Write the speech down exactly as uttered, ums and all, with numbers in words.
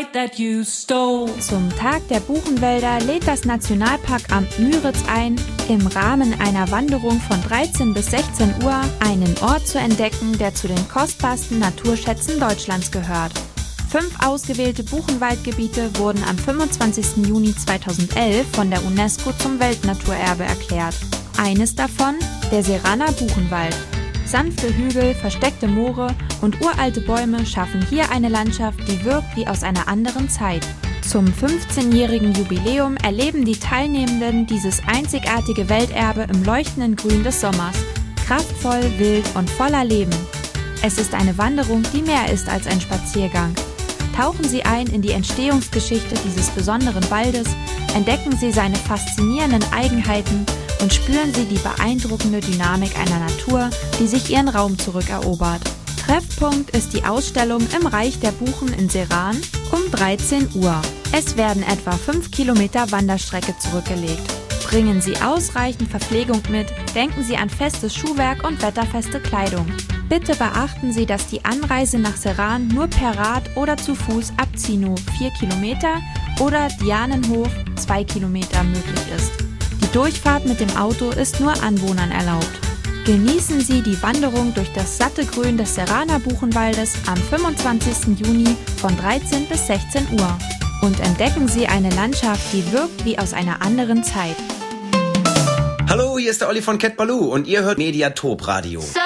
light that you stole. Zum Tag der Buchenwälder lädt das Nationalparkamt Müritz ein, im Rahmen einer Wanderung von dreizehn bis sechzehn Uhr einen Ort zu entdecken, der zu den kostbarsten Naturschätzen Deutschlands gehört. Fünf ausgewählte Buchenwaldgebiete wurden am fünfundzwanzigsten Juni zweitausendelf von der UNESCO zum Weltnaturerbe erklärt. Eines davon, der Seraner Buchenwald. Sanfte Hügel, versteckte Moore und uralte Bäume schaffen hier eine Landschaft, die wirkt wie aus einer anderen Zeit. Zum fünfzehnjährigen Jubiläum erleben die Teilnehmenden dieses einzigartige Welterbe im leuchtenden Grün des Sommers. Kraftvoll, wild und voller Leben. Es ist eine Wanderung, die mehr ist als ein Spaziergang. Tauchen Sie ein in die Entstehungsgeschichte dieses besonderen Waldes, entdecken Sie seine faszinierenden Eigenheiten und spüren Sie die beeindruckende Dynamik einer Natur, die sich ihren Raum zurückerobert. Treffpunkt ist die Ausstellung im Reich der Buchen in Seran um dreizehn Uhr. Es werden etwa fünf Kilometer Wanderstrecke zurückgelegt. Bringen Sie ausreichend Verpflegung mit, denken Sie an festes Schuhwerk und wetterfeste Kleidung. Bitte beachten Sie, dass die Anreise nach Seran nur per Rad oder zu Fuß ab Zino vier Kilometer oder Dianenhof zwei Kilometer möglich ist. Die Durchfahrt mit dem Auto ist nur Anwohnern erlaubt. Genießen Sie die Wanderung durch das satte Grün des Seraner Buchenwaldes am fünfundzwanzigsten Juni von dreizehn bis sechzehn Uhr und entdecken Sie eine Landschaft, die wirkt wie aus einer anderen Zeit. Hallo, hier ist der Olli von Cat Baloo und ihr hört Mediatop Radio. So